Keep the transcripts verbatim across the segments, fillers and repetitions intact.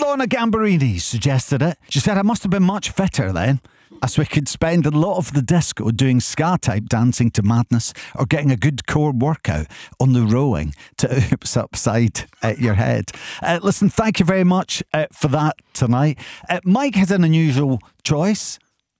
Donna Gambarini suggested it. She said I must have been much fitter then, as we could spend a lot of the disco doing ska-type dancing to madness or getting a good core workout on the rowing to oops upside uh, your head. Uh, listen, thank you very much uh, for that tonight. Uh, Mike had an unusual choice.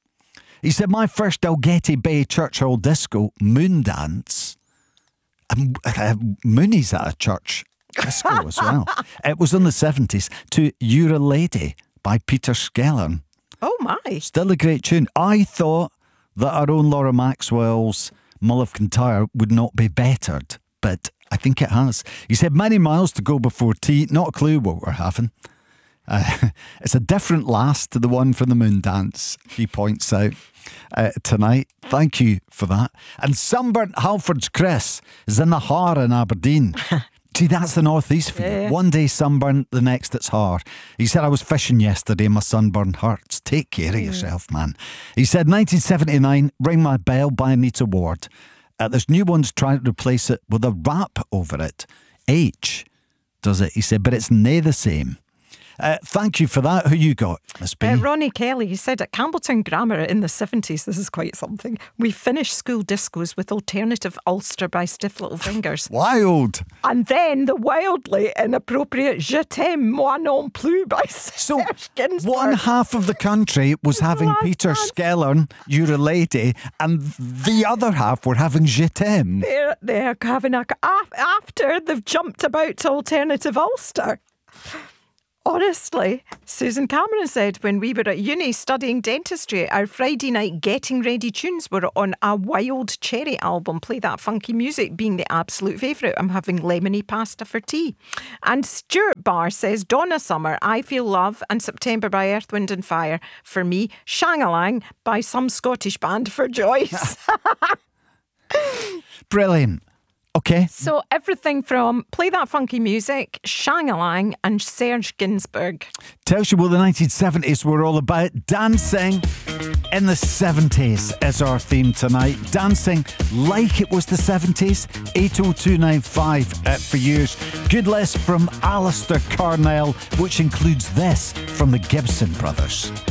He said, my first Dalgety Bay Church Hall disco, Moon Dance. Um, uh, Mooney's at a church disco as well. It was in the seventies to You're a Lady by Peter Skellern. Oh my. Still a great tune. I thought that our own Laura Maxwell's Mull of Kintyre would not be bettered, but I think it has. He said, many miles to go before tea. Not a clue what we're having. Uh, it's a different last to the one from the Moon Dance, he points out uh, tonight. Thank you for that. And Sunburnt Halford's Chris is in the Har in Aberdeen. See, that's the northeast for you. Yeah. One day sunburn, the next it's hard. He said, I was fishing yesterday, my sunburn hurts. Take care of yourself, man. He said, nineteen seventy-nine, Ring My Bell by Anita Ward. Uh, there's new ones trying to replace it with a rap over it. H does it, he said, but it's nae the same. Uh, thank you for that. Who you got, Miss B? Uh, Ronnie Kelly, he said at Campbelltown Grammar in the seventies, this is quite something, we finished school discos with alternative Ulster by Stiff Little Fingers. Wild. And then the wildly inappropriate Je t'aime moi non plus by So Serge Gainsbourg. one half of the country was having Last Peter dance. Skellern, You're a Lady, and the other half were having Je t'aime. They're, they're having a... af- After they've jumped about to alternative Ulster. Honestly, Susan Cameron said when we were at uni studying dentistry, our Friday night getting ready tunes were on a Wild Cherry album. Play That Funky Music being the absolute favourite. I'm having lemony pasta for tea. And Stuart Barr says Donna Summer, I Feel Love, and September by Earth, Wind and Fire. For me, Shang-a-Lang by some Scottish band for Joyce. Brilliant. Okay. So everything from Play That Funky Music, Shang-a-Lang and Serge Gainsbourg. Tells you what the nineteen seventies were all about. Dancing in the seventies is our theme tonight. Dancing like it was the seventies. eight oh two nine five uh, for years. Good list from Alistair Carnell, which includes this from the Gibson Brothers.